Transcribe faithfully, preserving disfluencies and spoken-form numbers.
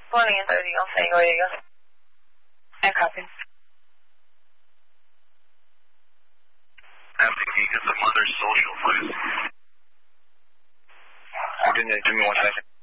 Morning and thirty on San Diego. I copy. Can you get the mother's social, please? Give me, give me one second.